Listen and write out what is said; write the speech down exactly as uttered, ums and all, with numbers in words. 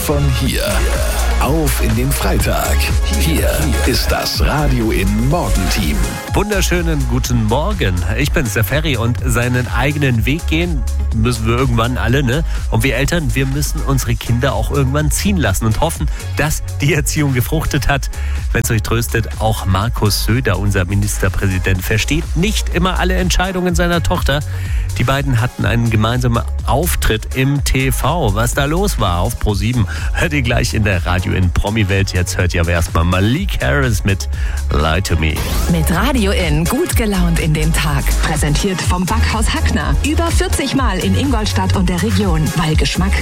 von hier. Auf in den Freitag. Hier ist das Radio in Morgenteam. Wunderschönen guten Morgen. Ich bin's, der Ferry, und seinen eigenen Weg gehen müssen wir irgendwann alle, ne? Und wir Eltern, wir müssen unsere Kinder auch irgendwann ziehen lassen und hoffen, dass die Erziehung gefruchtet hat. Wenn es euch tröstet, auch Markus Söder, unser Ministerpräsident, versteht nicht immer alle Entscheidungen seiner Tochter. Die beiden hatten einen gemeinsamen Auftritt im T V. Was da los war auf ProSieben, hört ihr gleich in der Radio in Promi-Welt. Jetzt hört ihr aber erstmal Malik Harris mit Lie to Me. Mit Radio in gut gelaunt in den Tag. Präsentiert vom Backhaus Hackner. Über vierzig Mal in Ingolstadt und der Region, weil Geschmack